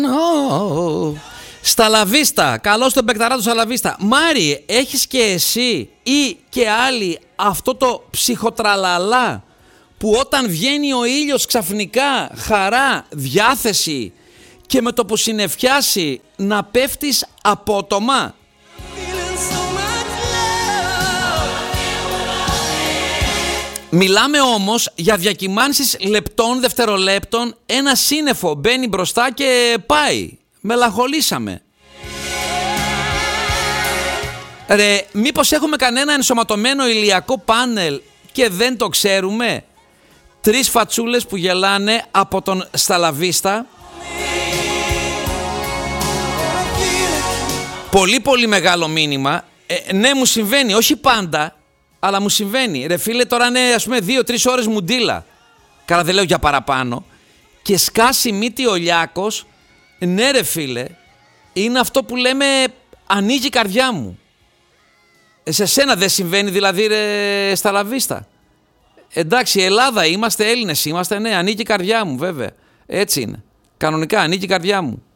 Σταλαβίστα, καλώς τον Μπεκταρά Σταλαβίστα. Μάρι, έχεις και εσύ ή και άλλοι αυτό το ψυχοτραλαλά που όταν βγαίνει ο ήλιος ξαφνικά χαρά, διάθεση και με το που συννεφιάσει να πέφτεις απότομα? Μιλάμε όμως για διακυμάνσεις λεπτών, δευτερολέπτων, ένα σύννεφο μπαίνει μπροστά και πάει. Μελαγχολήσαμε. Ρε, μήπως έχουμε κανένα ενσωματωμένο ηλιακό πάνελ και δεν το ξέρουμε? 3 φατσούλες που γελάνε από τον Σταλαβίστα. Πολύ πολύ μεγάλο μήνυμα. Ναι, μου συμβαίνει, όχι πάντα, αλλά μου συμβαίνει. Ρε φίλε, τώρα είναι ας πούμε 2-3 ώρες μουντίλα. Καλά, δεν λέω για παραπάνω. Και σκάσει μύτη ο Λιάκος. Ναι ρε φίλε, είναι αυτό που λέμε ανοίγει η καρδιά μου. Σε σένα δεν συμβαίνει δηλαδή ρε Σταλαβίστα? Εντάξει, Ελλάδα είμαστε, Έλληνες είμαστε, ναι, ανοίγει η καρδιά μου βέβαια. Έτσι είναι. Κανονικά ανοίγει η καρδιά μου.